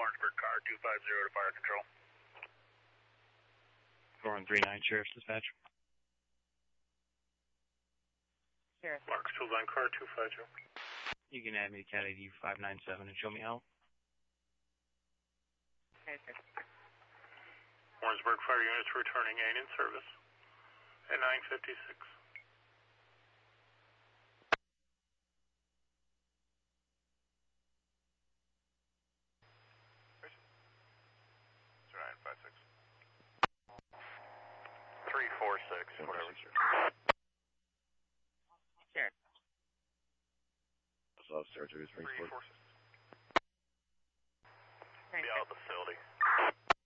Warrensburg car 250 to fire control. 4139 Sheriff's Dispatch. Sheriff. Marks 2 line car 250. You can add me to Cat ID 597 and show me how. Okay, sir. Warrensburg fire units returning aid in service at 9:56. Ryan 56. 346, whatever. Sheriff. Love surgery is 346. Be out of the facility.